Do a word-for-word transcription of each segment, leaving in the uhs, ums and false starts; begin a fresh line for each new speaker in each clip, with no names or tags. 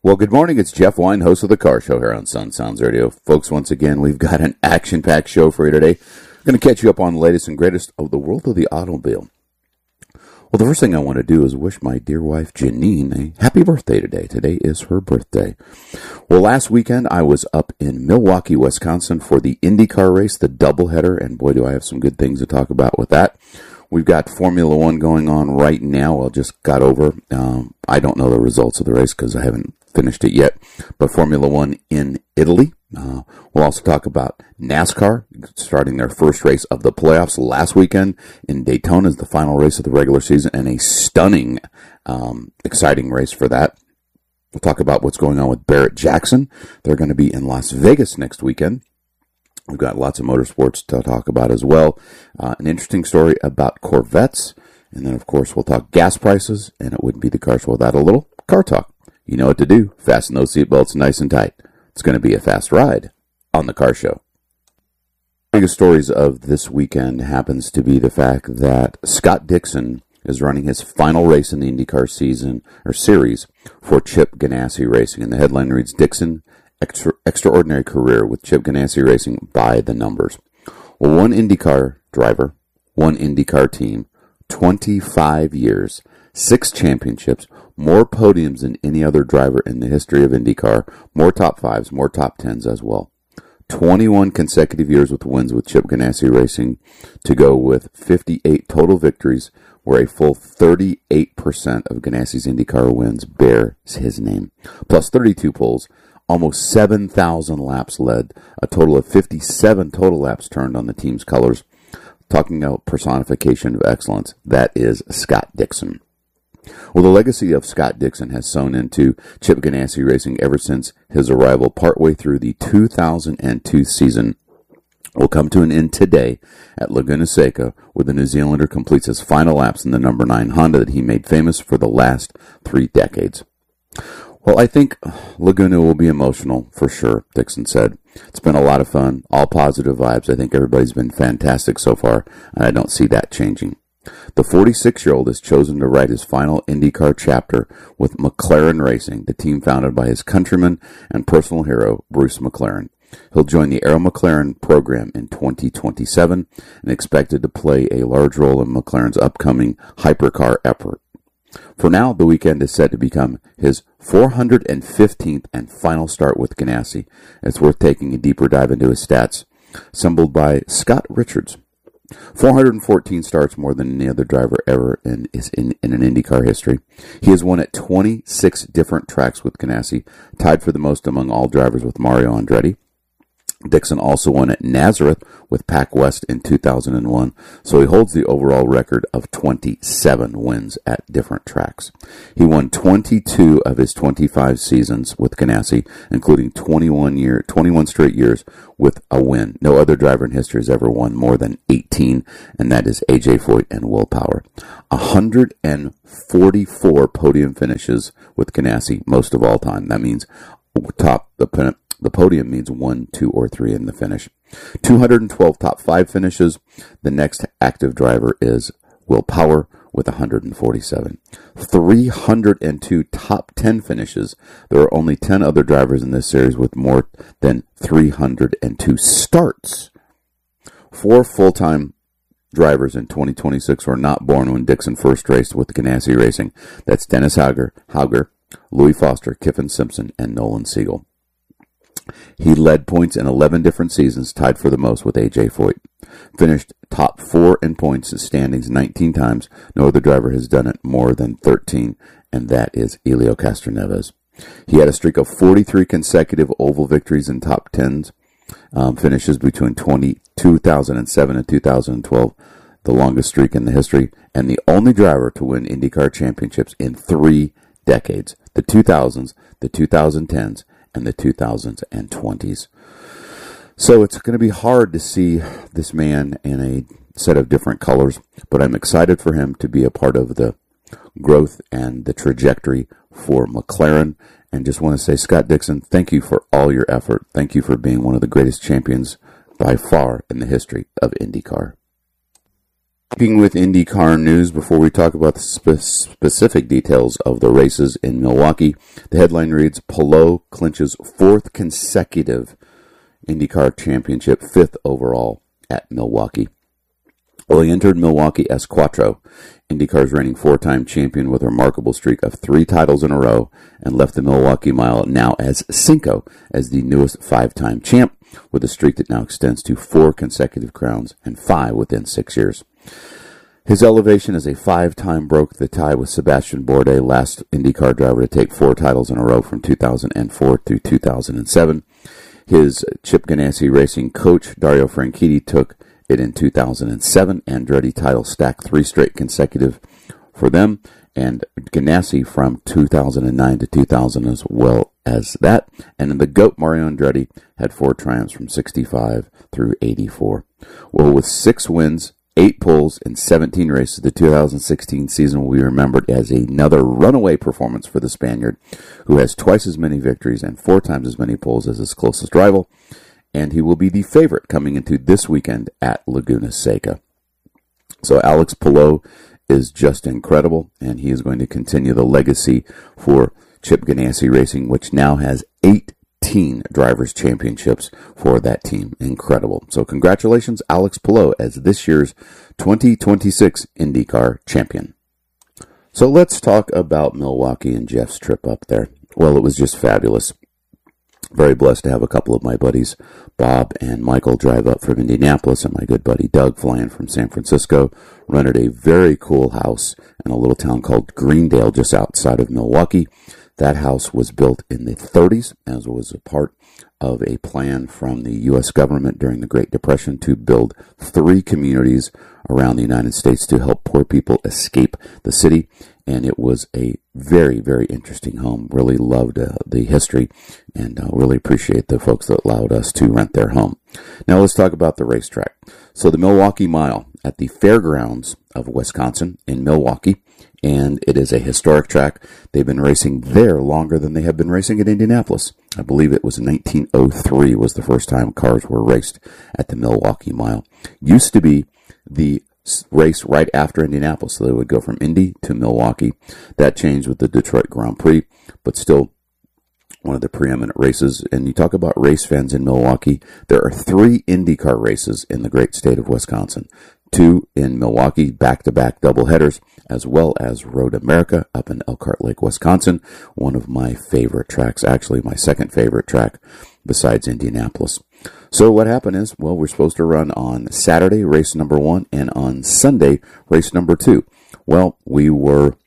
Well, good morning. It's Jeff Wine, host of The Car Show here on Sun Sounds Radio. Folks, once again, we've got an action-packed show for you today. I'm going to catch you up on the latest and greatest of the world of the automobile. Well, the first thing I want to do is wish my dear wife, Janine, a happy birthday today. Today is her birthday. Well, last weekend, I was up in Milwaukee, Wisconsin for the IndyCar race, the doubleheader, and boy, do I have some good things to talk about with that. We've got Formula One going on right now. I just got over. Um, I don't know the results of the race because I haven't finished it yet. But Formula One in Italy. Uh, we'll also talk about NASCAR starting their first race of the playoffs last weekend in Daytona is the final race of the regular season and a stunning, um, exciting race for that. We'll talk about what's going on with Barrett-Jackson. They're going to be in Las Vegas next weekend. We've got lots of motorsports to talk about as well. Uh, an interesting story about Corvettes. And then, of course, we'll talk gas prices. And it wouldn't be the car show without a little car talk. You know what to do. Fasten those seatbelts nice and tight. It's going to be a fast ride on the car show. The biggest stories of this weekend happens to be the fact that Scott Dixon is running his final race in the IndyCar season or series for Chip Ganassi Racing. And the headline reads, Dixon, Extra, extraordinary career with Chip Ganassi Racing by the numbers. Well, one IndyCar driver, one IndyCar team, twenty-five years, six championships, more podiums than any other driver in the history of IndyCar, more top fives, more top tens as well. twenty-one consecutive years with wins with Chip Ganassi Racing to go with fifty-eight total victories, where a full thirty-eight percent of Ganassi's IndyCar wins bear his name, plus thirty-two poles. Almost seven thousand laps led, a total of fifty-seven total laps turned on the team's colors. Talking about personification of excellence, that is Scott Dixon. Well, the legacy of Scott Dixon has sown into Chip Ganassi Racing ever since his arrival partway through the two thousand two season. Will come to an end today at Laguna Seca, where the New Zealander completes his final laps in the number nine Honda that he made famous for the last three decades. Well, I think Laguna will be emotional, for sure, Dixon said. It's been a lot of fun, all positive vibes. I think everybody's been fantastic so far, and I don't see that changing. The forty-six-year-old has chosen to write his final IndyCar chapter with McLaren Racing, the team founded by his countryman and personal hero, Bruce McLaren. He'll join the Arrow McLaren program in twenty twenty-seven and expected to play a large role in McLaren's upcoming hypercar effort. For now, the weekend is set to become his four hundred fifteenth and final start with Ganassi. It's worth taking a deeper dive into his stats, assembled by Scott Richards. four hundred fourteen starts, more than any other driver ever in, is in, in an IndyCar history. He has won at twenty-six different tracks with Ganassi, tied for the most among all drivers with Mario Andretti. Dixon also won at Nazareth with Pac West in two thousand one, so he holds the overall record of twenty-seven wins at different tracks. He won twenty-two of his twenty-five seasons with Ganassi, including twenty-one year, twenty-one straight years with a win. No other driver in history has ever won more than eighteen, and that is A J Foyt and Will Power. one hundred forty-four podium finishes with Ganassi, most of all time. That means top the pin. The podium means one, two, or three in the finish. two hundred twelve top five finishes. The next active driver is Will Power with one hundred forty-seven. three hundred two top ten finishes. There are only ten other drivers in this series with more than three hundred two starts. Four full-time drivers in twenty twenty-six were not born when Dixon first raced with Ganassi Racing. That's Dennis Hauger, Hauger, Louis Foster, Kiffin Simpson, and Nolan Siegel. He led points in eleven different seasons, tied for the most with A J Foyt. Finished top four in points and standings nineteen times. No other driver has done it more than thirteen, and that is Elio Castroneves. He had a streak of forty-three consecutive oval victories in top tens um, finishes between two thousand seven and two thousand twelve, the longest streak in the history, and the only driver to win IndyCar championships in three decades, the two thousands, the twenty tens, and the twenty twenties. So it's going to be hard to see this man in a set of different colors, but I'm excited for him to be a part of the growth and the trajectory for McLaren. And just want to say, Scott Dixon, thank you for all your effort. Thank you for being one of the greatest champions by far in the history of IndyCar. Keeping with IndyCar news, before we talk about the spe- specific details of the races in Milwaukee, the headline reads, Palou clinches fourth consecutive IndyCar championship, fifth overall at Milwaukee. Well, he entered Milwaukee as Quattro, IndyCar's reigning four-time champion with a remarkable streak of three titles in a row, and left the Milwaukee Mile now as Cinco, as the newest five-time champ, with a streak that now extends to four consecutive crowns and five within six years. His elevation as a five-time broke the tie with Sebastian Bourdais, last IndyCar driver to take four titles in a row from two thousand four through two thousand seven. His Chip Ganassi Racing coach, Dario Franchitti, took it in two thousand seven. Andretti title stacked three straight consecutive for them, and Ganassi from two thousand nine to two thousand as well as that. And in the GOAT, Mario Andretti had four triumphs from sixty-five through eighty-four. Well, with six wins, eight poles, and seventeen races, the two thousand sixteen season will be remembered as another runaway performance for the Spaniard, who has twice as many victories and four times as many poles as his closest rival, and he will be the favorite coming into this weekend at Laguna Seca. So Alex Palou is just incredible, and he is going to continue the legacy for Chip Ganassi Racing, which now has eighteen Drivers' Championships for that team. Incredible. So congratulations, Alex Palou, as this year's twenty twenty-six IndyCar champion. So let's talk about Milwaukee and Jeff's trip up there. Well, it was just fabulous. Very blessed to have a couple of my buddies, Bob and Michael, drive up from Indianapolis, and my good buddy Doug flying from San Francisco. Rented a very cool house in a little town called Greendale just outside of Milwaukee. That house was built in the thirties, as was a part of a plan from the U S government during the Great Depression to build three communities around the United States to help poor people escape the city. And it was a very, very interesting home. Really loved uh, the history, and uh, really appreciate the folks that allowed us to rent their home. Now let's talk about the racetrack. So the Milwaukee Mile at the Fairgrounds of Wisconsin in Milwaukee, and it is a historic track. They've been racing there longer than they have been racing at Indianapolis. I believe it was nineteen oh three was the first time cars were raced at the Milwaukee Mile. Used to be the race right after Indianapolis, so they would go from Indy to Milwaukee. That changed with the Detroit Grand Prix, but still one of the preeminent races. And you talk about race fans in Milwaukee, there are three IndyCar races in the great state of Wisconsin. Two in Milwaukee, back-to-back doubleheaders, as well as Road America up in Elkhart Lake, Wisconsin. One of my favorite tracks, actually my second favorite track besides Indianapolis. So what happened is, well, we're supposed to run on Saturday, race number one, and on Sunday, race number two. Well, we were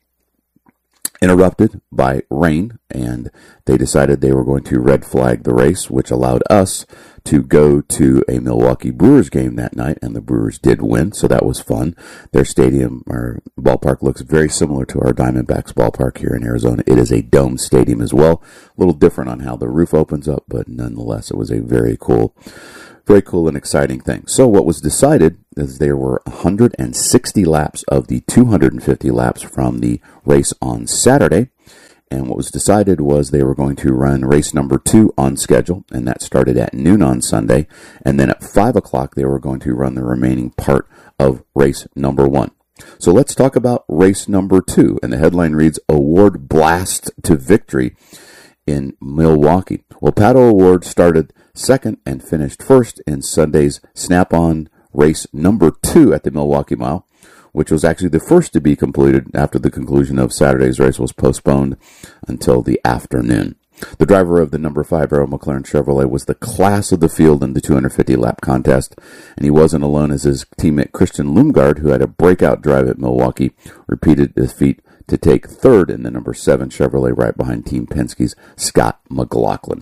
interrupted by rain, and they decided they were going to red flag the race, which allowed us to go to a Milwaukee Brewers game that night, and the Brewers did win, so that was fun. Their stadium, or ballpark, looks very similar to our Diamondbacks ballpark here in Arizona. It is a dome stadium as well, a little different on how the roof opens up, but nonetheless, it was a very cool Very cool and exciting thing. So what was decided is there were one hundred sixty laps of the two hundred fifty laps from the race on Saturday. And what was decided was they were going to run race number two on schedule, and that started at noon on Sunday. And then at five o'clock, they were going to run the remaining part of race number one. So let's talk about race number two. And the headline reads, Award Blast to Victory in Milwaukee. Well, Pato O'Ward started second and finished first in Sunday's Snap-on race number two at the Milwaukee Mile, which was actually the first to be completed after the conclusion of Saturday's race was postponed until the afternoon. The driver of the number five Arrow McLaren Chevrolet was the class of the field in the two hundred fifty lap contest, and he wasn't alone as his teammate Christian Lundgaard, who had a breakout drive at Milwaukee, repeated his feat to take third in the number seven Chevrolet right behind Team Penske's Scott McLaughlin.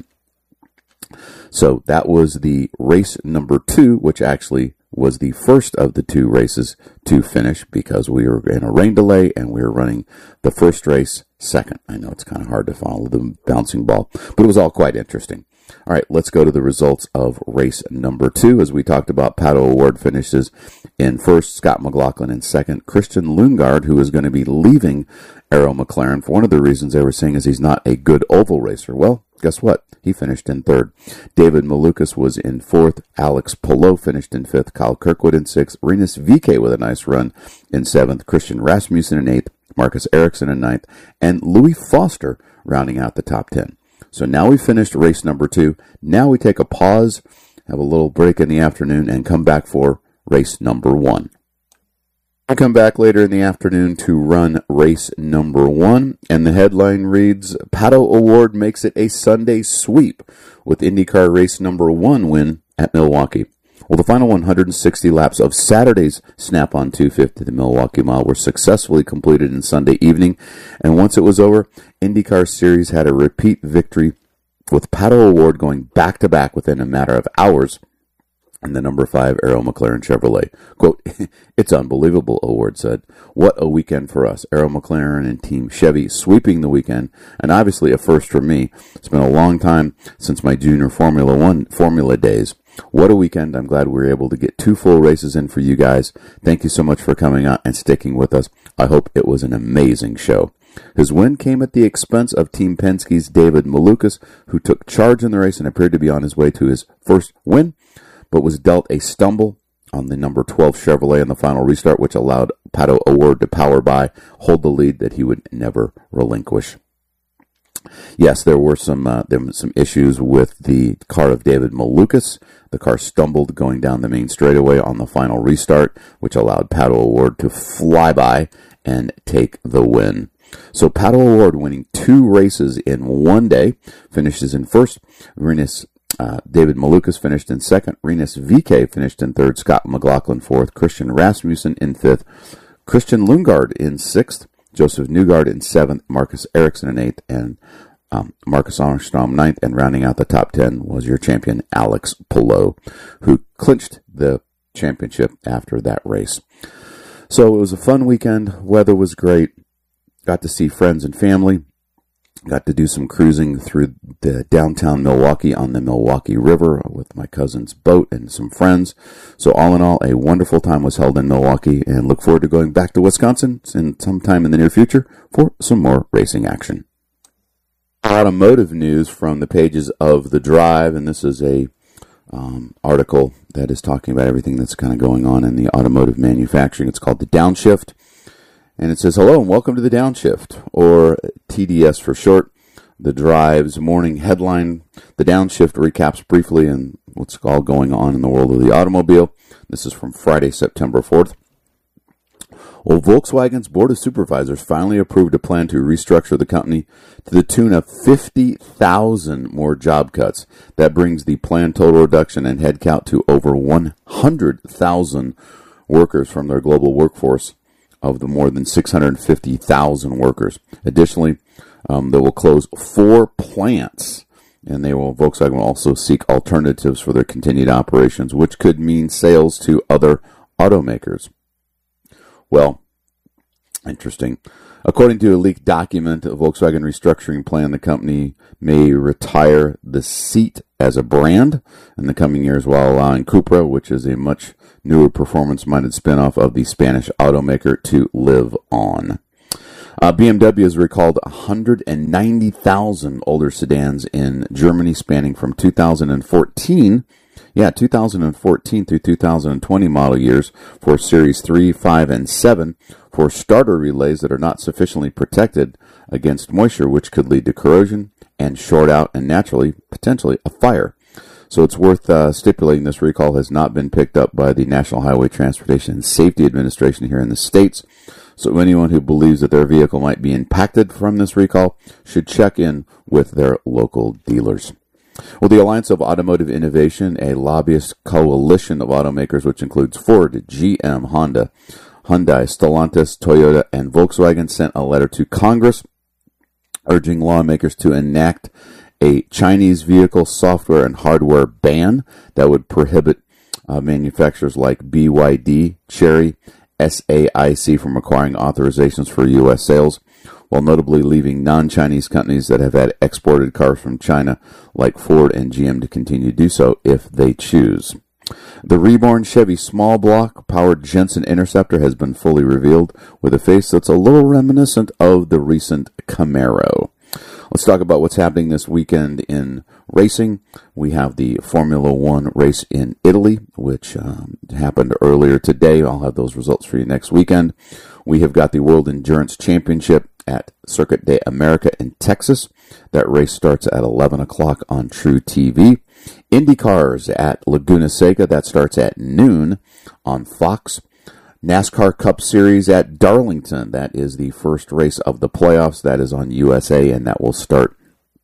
So that was the race number two, which actually was the first of the two races to finish because we were in a rain delay and we were running the first race second. I know it's kind of hard to follow the bouncing ball, but it was all quite interesting. All right, let's go to the results of race number two. As we talked about, Pato O'Ward finishes in first, Scott McLaughlin in second. Christian Lundgaard, who is going to be leaving Arrow McLaren for one of the reasons they were saying is he's not a good oval racer. Well, Guess what? He finished in third. David Malukas was in fourth. Alex Palou finished in fifth. Kyle Kirkwood in sixth. Rinus V K with a nice run in seventh. Christian Rasmussen in eighth. Marcus Ericsson in ninth. And Louis Foster rounding out the top ten. So now we finished race number two. Now we take a pause, have a little break in the afternoon, and come back for race number one. I come back later in the afternoon to run race number one, and the headline reads, Pato O'Ward makes it a Sunday sweep with IndyCar race number one win at Milwaukee. Well, the final one hundred sixty laps of Saturday's Snap-on two fifty, the Milwaukee Mile, were successfully completed in Sunday evening, and once it was over, IndyCar Series had a repeat victory with Pato O'Ward going back-to-back within a matter of hours and the number five Arrow McLaren Chevrolet. Quote, it's unbelievable, O'Ward said. What a weekend for us. Arrow McLaren and Team Chevy sweeping the weekend, and obviously a first for me. It's been a long time since my junior Formula One Formula days. What a weekend. I'm glad we were able to get two full races in for you guys. Thank you so much for coming out and sticking with us. I hope it was an amazing show. His win came at the expense of Team Penske's David Malukas, who took charge in the race and appeared to be on his way to his first win, but was dealt a stumble on the number twelve Chevrolet in the final restart, which allowed Pato O'Ward to power by, hold the lead that he would never relinquish. Yes, there were some uh, there were some issues with the car of David Malukas. The car stumbled going down the main straightaway on the final restart, which allowed Pato O'Ward to fly by and take the win. So Pato O'Ward, winning two races in one day, finishes in first. Rinus Uh, David Malukas finished in second. Rinus V K finished in third. Scott McLaughlin fourth. Christian Rasmussen in fifth. Christian Lundgaard in sixth. Joseph Newgard in seventh. Marcus Ericsson in eighth. And um, Marcus Armstrong ninth. And rounding out the top ten was your champion, Alex Palou, who clinched the championship after that race. So it was a fun weekend. Weather was great. Got to see friends and family. Got to do some cruising through the downtown Milwaukee on the Milwaukee River with my cousin's boat and some friends. So all in all, a wonderful time was held in Milwaukee, and look forward to going back to Wisconsin in sometime in the near future for some more racing action. Automotive news from the pages of The Drive, and this is a um, article that is talking about everything that's kind of going on in the automotive manufacturing. It's called The Downshift. And it says, hello and welcome to The Downshift, or T D S for short. The Drive's morning headline, The Downshift recaps briefly on what's all going on in the world of the automobile. This is from Friday, September fourth. Well, Volkswagen's Board of Supervisors finally approved a plan to restructure the company to the tune of fifty thousand more job cuts. That brings the planned total reduction in headcount to over one hundred thousand workers from their global workforce of the more than six hundred fifty thousand workers. Additionally, um, they will close four plants, and they will Volkswagen will also seek alternatives for their continued operations, which could mean sales to other automakers. Well, interesting. According to a leaked document, a Volkswagen restructuring plan, the company may retire the Seat as a brand in the coming years while allowing Cupra, which is a much newer performance-minded spin-off of the Spanish automaker, to live on. Uh, B M W has recalled one hundred ninety thousand older sedans in Germany spanning from two thousand fourteen Yeah, two thousand fourteen through two thousand twenty model years for Series three, five, and seven for starter relays that are not sufficiently protected against moisture, which could lead to corrosion and short out and naturally, potentially, a fire. So it's worth uh, stipulating this recall has not been picked up by the National Highway Transportation and Safety Administration here in the States. So anyone who believes that their vehicle might be impacted from this recall should check in with their local dealers. Well, the Alliance of Automotive Innovation, a lobbyist coalition of automakers which includes Ford, G M, Honda, Hyundai, Stellantis, Toyota, and Volkswagen, sent a letter to Congress urging lawmakers to enact a Chinese vehicle software and hardware ban that would prohibit uh, manufacturers like B Y D, Chery, S A I C from acquiring authorizations for U S sales, while notably leaving non-Chinese companies that have had exported cars from China like Ford and G M to continue to do so if they choose. The reborn Chevy small block powered Jensen Interceptor has been fully revealed with a face that's a little reminiscent of the recent Camaro. Let's talk about what's happening this weekend in racing. We have the Formula One race in Italy, which um, happened earlier today. I'll have those results for you next weekend. We have got the World Endurance Championship at Circuit de America in Texas. That race starts at eleven o'clock on True T V. IndyCars at Laguna Seca. That starts at noon on Fox. NASCAR Cup Series at Darlington. That is the first race of the playoffs. That is on U S A, and that will start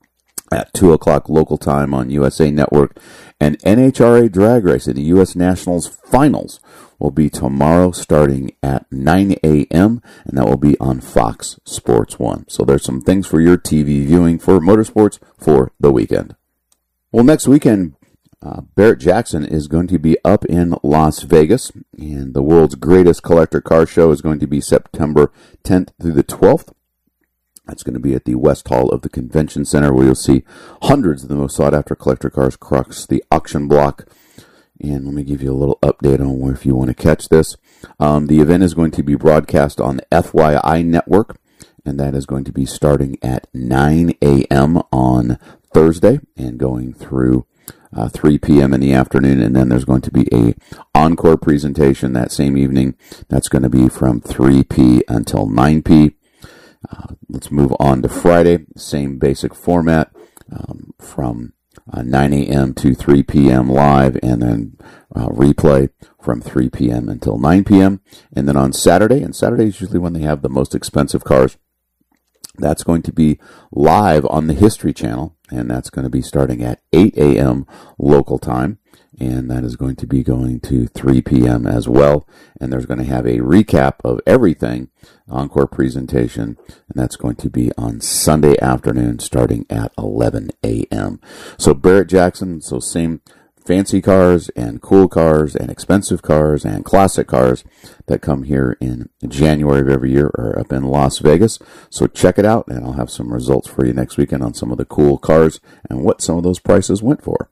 at two o'clock local time on U S A Network. And N H R A drag race in the U S Nationals Finals will be tomorrow starting at nine a.m., and that will be on Fox Sports one. So there's some things for your T V viewing for motorsports for the weekend. Well, next weekend, Uh, Barrett Jackson is going to be up in Las Vegas, and the world's greatest collector car show is going to be September tenth through the twelfth. That's going to be at the West Hall of the Convention Center, where you'll see hundreds of the most sought-after collector cars across the auction block. And let me give you a little update on where if you want to catch this. Um, the event is going to be broadcast on the F Y I network, and that is going to be starting at nine a.m. on Thursday and going through Uh, three p.m. in the afternoon, and then there's going to be a encore presentation that same evening. That's going to be from three p.m. until nine p.m. Uh, let's move on to Friday. Same basic format um, from uh, nine a.m. to three p.m. live, and then uh, replay from three p.m. until nine p.m. And then on Saturday, and Saturday is usually when they have the most expensive cars, that's going to be live on the History Channel, and that's going to be starting at eight a.m. local time, and that is going to be going to three p.m. as well. And there's going to have a recap of everything, encore presentation, and that's going to be on Sunday afternoon starting at eleven a.m. So Barrett Jackson, so same fancy cars and cool cars and expensive cars and classic cars that come here in January of every year are up in Las Vegas. So check it out, and I'll have some results for you next weekend on some of the cool cars and what some of those prices went for.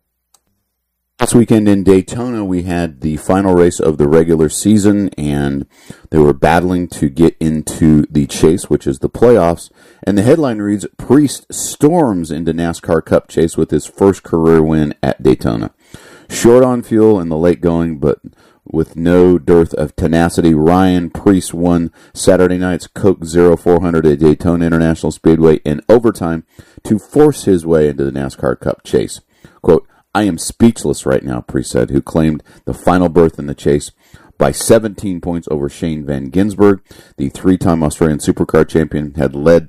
Last weekend in Daytona, we had the final race of the regular season, and they were battling to get into the chase, which is the playoffs. And the headline reads, Priest storms into NASCAR Cup chase with his first career win at Daytona. Short on fuel in the late going, but with no dearth of tenacity, Ryan Preece won Saturday night's Coke Zero four hundred at Daytona International Speedway in overtime to force his way into the NASCAR Cup chase. Quote, I am speechless right now, Preece said, who claimed the final berth in the chase by seventeen points over Shane Van Gisbergen. The three-time Australian Supercar champion had led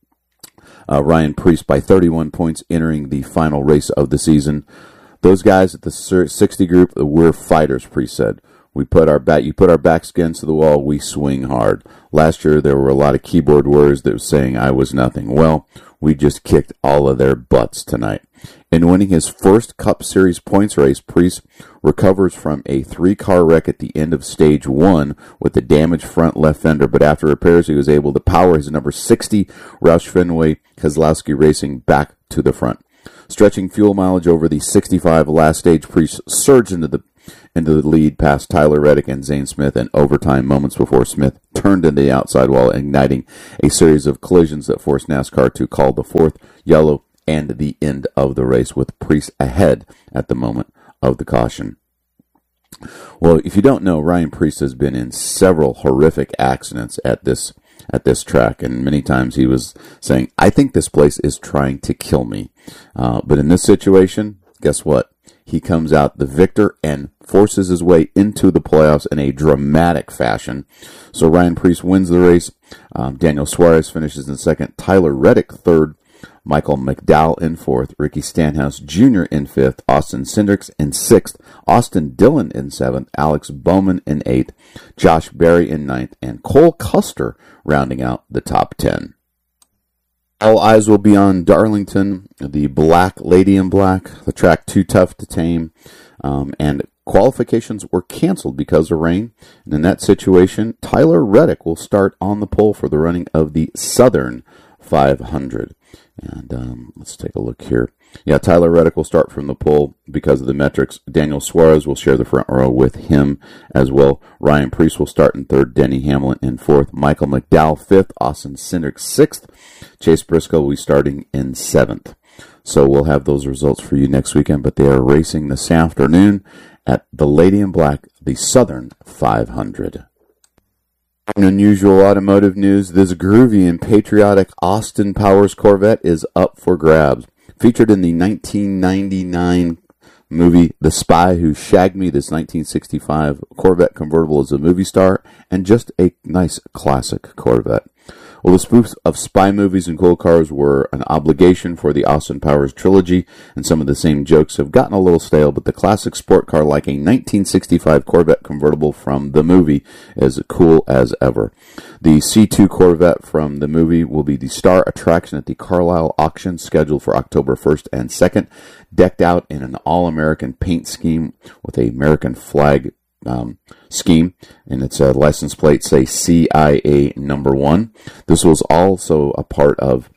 uh, Ryan Preece by thirty-one points entering the final race of the season. Those guys at the sixty group, we're fighters, Preece said. We put our back, you put our backs against the wall, we swing hard. Last year, there were a lot of keyboard warriors that were saying I was nothing. Well, we just kicked all of their butts tonight. In winning his first Cup Series points race, Preece recovers from a three-car wreck at the end of stage one with a damaged front left fender, but after repairs, he was able to power his number sixty Roush Fenway Keselowski Racing back to the front. Stretching fuel mileage over the sixty-five last stage, Preece surged into the into the lead past Tyler Reddick and Zane Smith in overtime moments before Smith turned into the outside wall, igniting a series of collisions that forced NASCAR to call the fourth yellow and the end of the race, with Preece ahead at the moment of the caution. Well, if you don't know, Ryan Preece has been in several horrific accidents at this at this track, and many times he was saying, I think this place is trying to kill me. Uh, but in this situation, guess what? He comes out the victor and forces his way into the playoffs in a dramatic fashion. So Ryan Preece wins the race. Um, Daniel Suarez finishes in second. Tyler Reddick third. Michael McDowell in fourth. Ricky Stenhouse Junior in fifth. Austin Cindrix in sixth. Austin Dillon in seventh. Alex Bowman in eighth. Josh Berry in ninth. And Cole Custer rounding out the top ten. All eyes will be on Darlington, the Black Lady in Black, the track too tough to tame, um, and qualifications were canceled because of rain. And in that situation, Tyler Reddick will start on the pole for the running of the Southern five hundred. And um, let's take a look here. Yeah, Tyler Reddick will start from the pole because of the metrics. Daniel Suarez will share the front row with him as well. Ryan Preece will start in third. Denny Hamlin in fourth. Michael McDowell fifth. Austin Cindric sixth. Chase Briscoe will be starting in seventh. So we'll have those results for you next weekend, but they are racing this afternoon at the Lady in Black, the Southern five hundred. In unusual automotive news, this groovy and patriotic Austin Powers Corvette is up for grabs. Featured in the nineteen ninety-nine movie The Spy Who Shagged Me, this nineteen sixty-five Corvette convertible is a movie star and just a nice classic Corvette. Well, the spoofs of spy movies and cool cars were an obligation for the Austin Powers trilogy, and some of the same jokes have gotten a little stale, but the classic sport car like a nineteen sixty-five Corvette convertible from the movie is cool as ever. The C two Corvette from the movie will be the star attraction at the Carlisle auction scheduled for October first and second, decked out in an all-American paint scheme with a American flag Um, scheme, and its uh, license plate say C I A number one. This was also a part of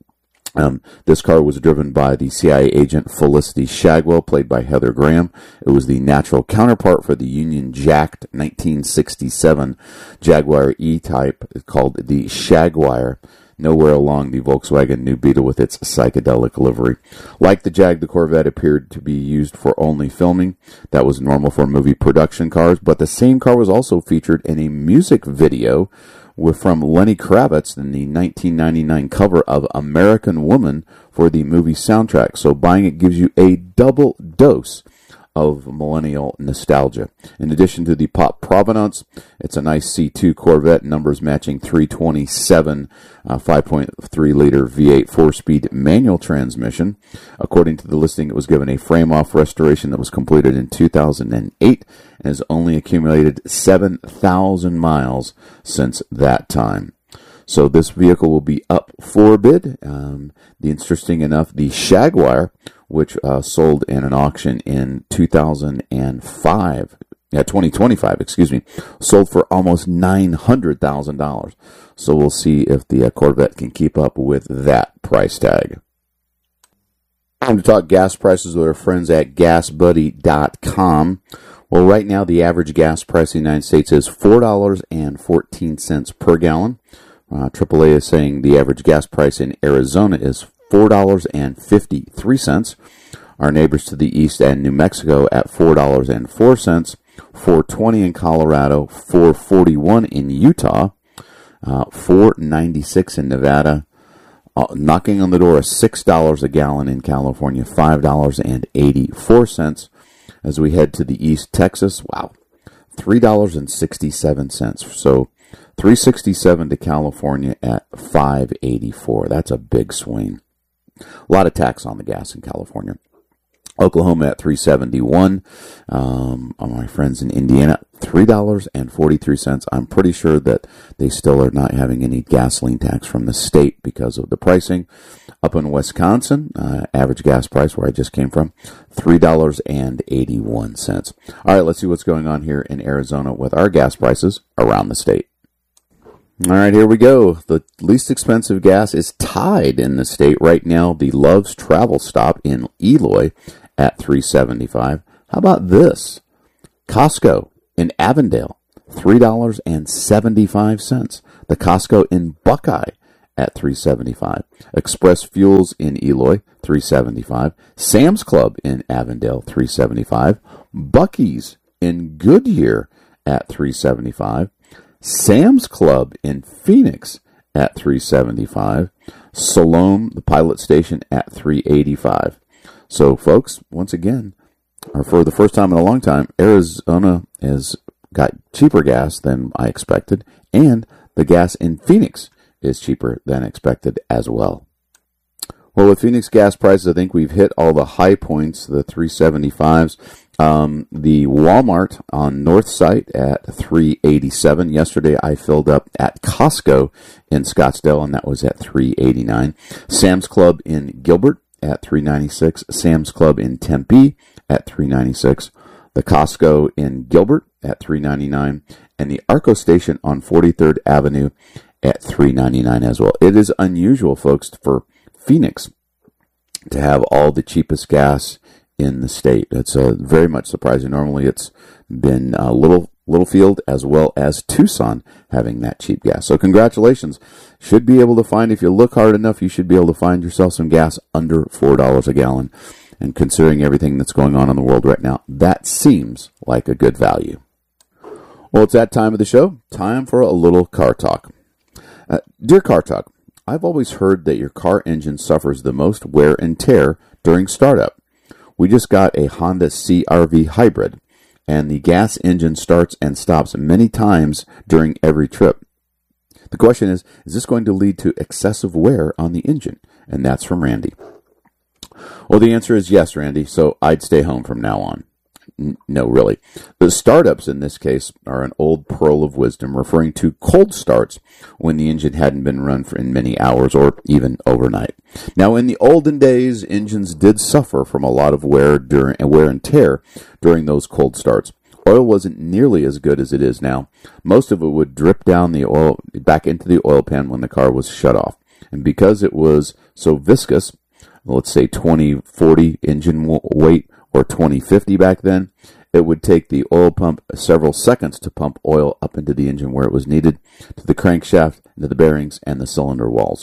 um, this car was driven by the C I A agent Felicity Shagwell, played by Heather Graham. It was the natural counterpart for the Union Jacked nineteen sixty-seven Jaguar E-Type called the Shagwire, nowhere along the Volkswagen New Beetle with its psychedelic livery. Like the Jag, the Corvette appeared to be used for only filming. That was normal for movie production cars, but the same car was also featured in a music video with, from Lenny Kravitz in the nineteen ninety-nine cover of American Woman for the movie soundtrack. So buying it gives you a double dose of millennial nostalgia. In addition to the pop provenance, it's a nice C two Corvette, numbers matching three twenty-seven, uh, five point three liter V eight four-speed manual transmission. According to the listing, it was given a frame-off restoration that was completed in two thousand eight and has only accumulated seven thousand miles since that time. So this vehicle will be up for bid. Um, the interesting enough, the Shagwire, which uh, sold in an auction in two thousand five, yeah, twenty twenty-five, excuse me, sold for almost nine hundred thousand dollars. So we'll see if the uh, Corvette can keep up with that price tag. Time to talk gas prices with our friends at gas buddy dot com. Well, right now the average gas price in the United States is four dollars and fourteen cents per gallon. Uh, triple A is saying the average gas price in Arizona is four dollars and fifty-three cents. Our neighbors to the east and New Mexico at four dollars and four cents. four twenty in Colorado, four forty-one in Utah, uh, four ninety-six in Nevada. Uh, knocking on the door of six dollars a gallon in California, five dollars and eighty-four cents. As we head to the east, Texas, wow, three dollars and sixty-seven cents. So three sixty-seven to California at five eighty-four. That's a big swing. A lot of tax on the gas in California. Oklahoma at three seventy-one. Um, my friends in Indiana, three dollars and forty-three cents. I'm pretty sure that they still are not having any gasoline tax from the state because of the pricing. Up in Wisconsin, uh, average gas price where I just came from, three dollars and eighty-one cents. All right, let's see what's going on here in Arizona with our gas prices around the state. All right, here we go. The least expensive gas is tied in the state right now. The Love's Travel Stop in Eloy at three seventy-five. How about this? Costco in Avondale, three dollars and seventy-five cents. The Costco in Buckeye at three seventy-five. Express Fuels in Eloy, three seventy-five. Sam's Club in Avondale, three seventy-five. Buc-ee's in Goodyear at three seventy-five. Sam's Club in Phoenix at three seventy-five. Siloam, the Pilot Station, at three eighty-five. So, folks, once again, or for the first time in a long time, Arizona has got cheaper gas than I expected, and the gas in Phoenix is cheaper than expected as well. Well, with Phoenix gas prices, I think we've hit all the high points, the three seventy-fives. Um, the Walmart on North Site at three eighty-seven. Yesterday I filled up at Costco in Scottsdale, and that was at three eighty-nine. Sam's Club in Gilbert at three ninety-six. Sam's Club in Tempe at three ninety-six. The Costco in Gilbert at three ninety-nine. And the Arco Station on forty-third Avenue at three ninety-nine as well. It is unusual, folks, for Phoenix to have all the cheapest gas in the state. It's uh, very much surprising. Normally it's been uh, Little Littlefield as well as Tucson having that cheap gas. So congratulations. Should be able to find, if you look hard enough, you should be able to find yourself some gas under four dollars a gallon. And considering everything that's going on in the world right now, that seems like a good value. Well, it's that time of the show. Time for a little car talk. Uh, dear Car Talk, I've always heard that your car engine suffers the most wear and tear during startup. We just got a Honda C R V hybrid, and the gas engine starts and stops many times during every trip. The question is, is this going to lead to excessive wear on the engine? And that's from Randy. Well, the answer is yes, Randy, so I'd stay home from now on. N- no, really. The startups in this case are an old pearl of wisdom referring to cold starts when the engine hadn't been run for in many hours or even overnight. Now, in the olden days, engines did suffer from a lot of wear during wear and tear during those cold starts. Oil wasn't nearly as good as it is now. Most of it would drip down the oil back into the oil pan when the car was shut off. And because it was so viscous, let's say twenty forty engine weight or twenty fifty back then, it would take the oil pump several seconds to pump oil up into the engine where it was needed, to the crankshaft, into the bearings, and the cylinder walls.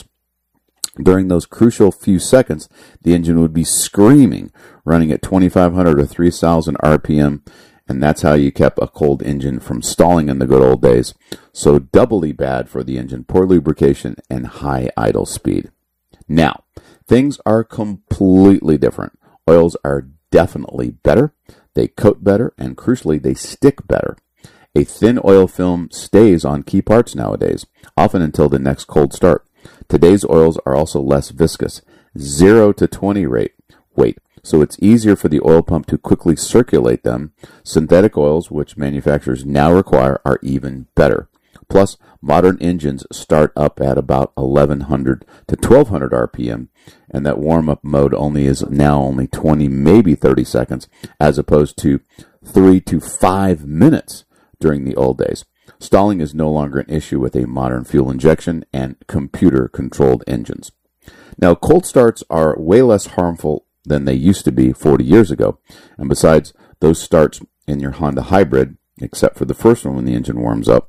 During those crucial few seconds, the engine would be screaming, running at twenty-five hundred or three thousand R P M, and that's how you kept a cold engine from stalling in the good old days. So doubly bad for the engine, poor lubrication, and high idle speed. Now, things are completely different. Oils are definitely better. They coat better, and crucially, they stick better. A thin oil film stays on key parts nowadays, often until the next cold start. Today's oils are also less viscous, zero to twenty rate weight, so it's easier for the oil pump to quickly circulate them. Synthetic oils, which manufacturers now require, are even better. Plus, modern engines start up at about eleven hundred to twelve hundred R P M, and that warm-up mode only is now only twenty, maybe thirty seconds, as opposed to three to five minutes during the old days. Stalling is no longer an issue with a modern fuel injection and computer-controlled engines. Now, cold starts are way less harmful than they used to be forty years ago, and besides those starts in your Honda hybrid, except for the first one when the engine warms up,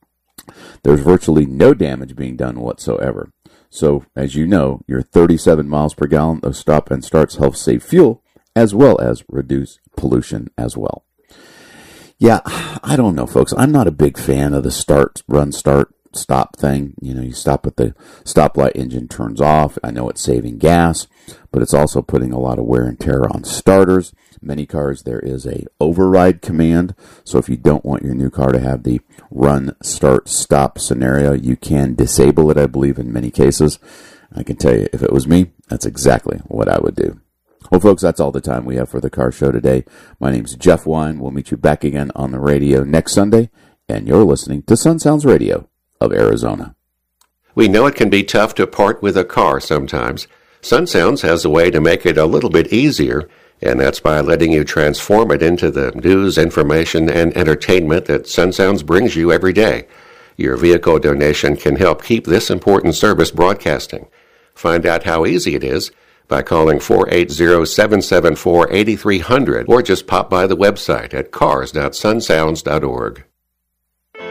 there's virtually no damage being done whatsoever. So, as you know, your thirty-seven miles per gallon of stop and starts help save fuel, as well as reduce pollution as well. Yeah, I don't know, folks. I'm not a big fan of the start, run, start, stop thing. You know, you stop at the stoplight, engine turns off. I know it's saving gas, but it's also putting a lot of wear and tear on starters. Many cars, there is a override command. So if you don't want your new car to have the run, start, stop scenario, you can disable it, I believe, in many cases. I can tell you, if it was me, that's exactly what I would do. Well, folks, that's all the time we have for the car show today. My name's Jeff Wine. We'll meet you back again on the radio next Sunday, and you're listening to Sun Sounds Radio of Arizona.
We know it can be tough to part with a car sometimes. Sun Sounds has a way to make it a little bit easier, and that's by letting you transform it into the news, information, and entertainment that Sun Sounds brings you every day. Your vehicle donation can help keep this important service broadcasting. Find out how easy it is by calling four eight zero, seven seven four, eight three zero zero or just pop by the website at cars dot sun sounds dot org.